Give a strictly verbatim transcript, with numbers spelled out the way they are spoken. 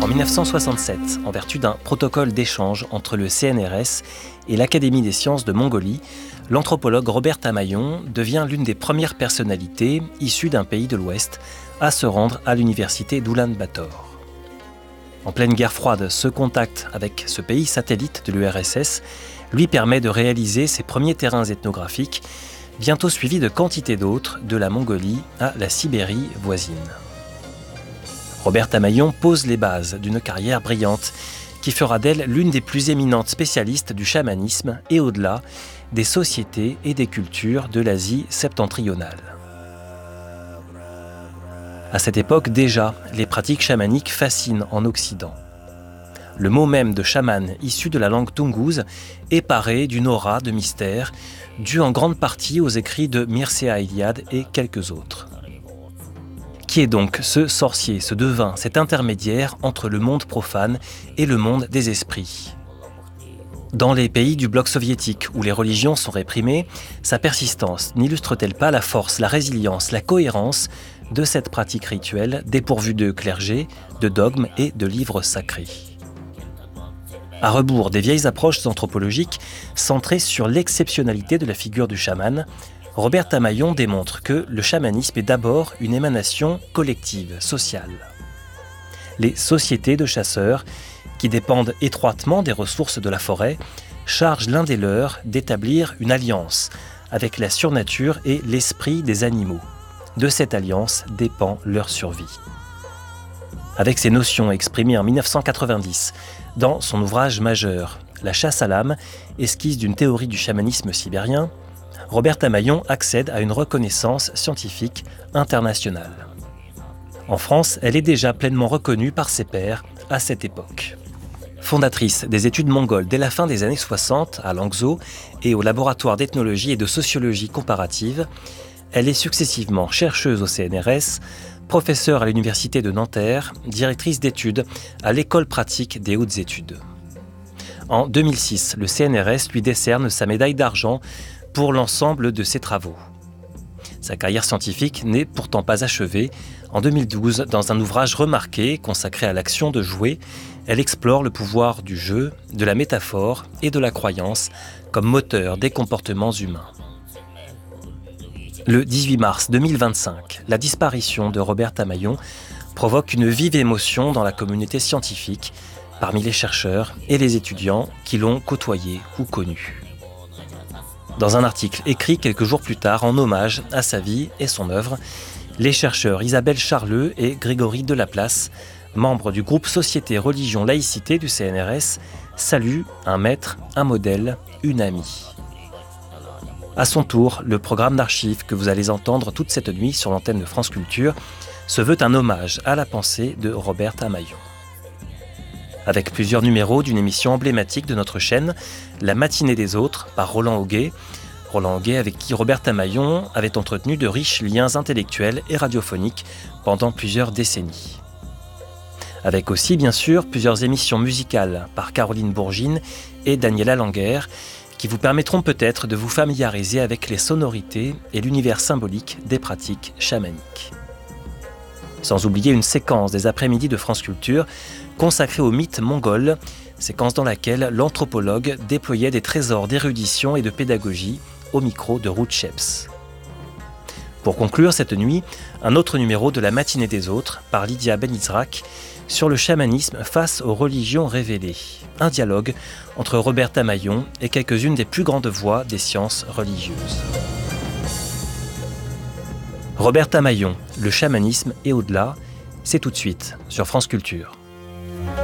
En mille neuf cent soixante-sept, en vertu d'un protocole d'échange entre le C N R S et l'Académie des sciences de Mongolie, l'anthropologue Robert Tamayon devient l'une des premières personnalités issues d'un pays de l'Ouest à se rendre à l'université d'Oulan-Bator. En pleine guerre froide, ce contact avec ce pays satellite de l'U R S S lui permet de réaliser ses premiers terrains ethnographiques, bientôt suivis de quantité d'autres, de la Mongolie à la Sibérie voisine. Robert Tamayon pose les bases d'une carrière brillante qui fera d'elle l'une des plus éminentes spécialistes du chamanisme et au-delà des sociétés et des cultures de l'Asie septentrionale. À cette époque déjà, les pratiques chamaniques fascinent en Occident. Le mot même de chaman, issu de la langue toungouse, est paré d'une aura de mystère, due en grande partie aux écrits de Mircea Eliade et quelques autres. Qui est donc ce sorcier, ce devin, cet intermédiaire entre le monde profane et le monde des esprits ? Dans les pays du bloc soviétique où les religions sont réprimées, sa persistance n'illustre-t-elle pas la force, la résilience, la cohérence de cette pratique rituelle dépourvue de clergé, de dogmes et de livres sacrés ? À rebours des vieilles approches anthropologiques centrées sur l'exceptionnalité de la figure du chaman, Robert Tamayon démontre que le chamanisme est d'abord une émanation collective, sociale. Les sociétés de chasseurs, qui dépendent étroitement des ressources de la forêt, chargent l'un des leurs d'établir une alliance avec la surnature et l'esprit des animaux. De cette alliance dépend leur survie. Avec ces notions exprimées en mille neuf cent quatre-vingt-dix dans son ouvrage majeur « La chasse à l'âme, esquisse d'une théorie du chamanisme sibérien », Robert Tamayon accède à une reconnaissance scientifique internationale. En France, elle est déjà pleinement reconnue par ses pairs à cette époque. Fondatrice des études mongoles dès la fin des années soixante à Languedoc et au laboratoire d'ethnologie et de sociologie comparative, elle est successivement chercheuse au C N R S, professeure à l'université de Nanterre, directrice d'études à l'école pratique des hautes études. En deux mille six, le C N R S lui décerne sa médaille d'argent pour l'ensemble de ses travaux. Sa carrière scientifique n'est pourtant pas achevée. En deux mille douze, dans un ouvrage remarqué consacré à l'action de jouer, elle explore le pouvoir du jeu, de la métaphore et de la croyance comme moteur des comportements humains. Le dix-huit mars deux mille vingt-cinq, la disparition de Robert Tamayon provoque une vive émotion dans la communauté scientifique, parmi les chercheurs et les étudiants qui l'ont côtoyé ou connu. Dans un article écrit quelques jours plus tard en hommage à sa vie et son œuvre, les chercheurs Isabelle Charleux et Grégory Delaplace, membres du groupe Société, Religion, Laïcité du C N R S, saluent un maître, un modèle, une amie. À son tour, le programme d'archives que vous allez entendre toute cette nuit sur l'antenne de France Culture se veut un hommage à la pensée de Robert Tamayon. Avec plusieurs numéros d'une émission emblématique de notre chaîne, La matinée des autres, par Roland Auguet. Roland Auguet avec qui Robert Tamayon avait entretenu de riches liens intellectuels et radiophoniques pendant plusieurs décennies. Avec aussi, bien sûr, plusieurs émissions musicales par Caroline Bourgine et Daniela Langer, qui vous permettront peut-être de vous familiariser avec les sonorités et l'univers symbolique des pratiques chamaniques. Sans oublier une séquence des après-midi de France Culture consacrée au mythe mongol, séquence dans laquelle l'anthropologue déployait des trésors d'érudition et de pédagogie au micro de Ruth Sheps. Pour conclure cette nuit, un autre numéro de La matinée des autres par Lydia Benizrak sur le chamanisme face aux religions révélées. Un dialogue entre Robert Tamayon et quelques-unes des plus grandes voix des sciences religieuses. Robert Tamayon, le chamanisme et au-delà, c'est tout de suite sur France Culture.